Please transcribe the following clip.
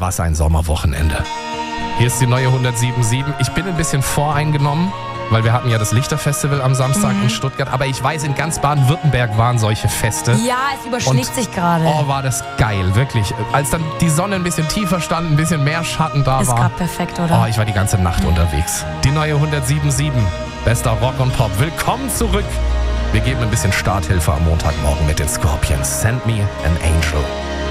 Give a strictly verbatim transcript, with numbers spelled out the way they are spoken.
Was ein Sommerwochenende. Hier ist die neue hundertsieben Komma sieben. Ich bin ein bisschen voreingenommen, weil wir hatten ja das Lichterfestival am Samstag mhm. in Stuttgart. Aber ich weiß, in ganz Baden-Württemberg waren solche Feste. Ja, es überschlägt Und, sich gerade. Oh, war das geil, wirklich. Als dann die Sonne ein bisschen tiefer stand, ein bisschen mehr Schatten da ist war. Ist gerade perfekt, oder? Oh, ich war die ganze Nacht mhm. unterwegs. Die neue hundertsieben Komma sieben. Bester Rock und Pop. Willkommen zurück. Wir geben ein bisschen Starthilfe am Montagmorgen mit den Scorpions. Send me an angel.